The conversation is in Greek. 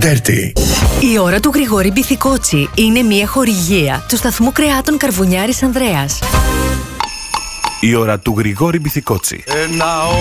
Η ώρα του Γρηγόρη Μπιθικότσι είναι μια χορηγία του σταθμού κρεάτων Καρβουνιάρης Ανδρέας. Η ώρα του Γρηγόρη Μπιθικότσι.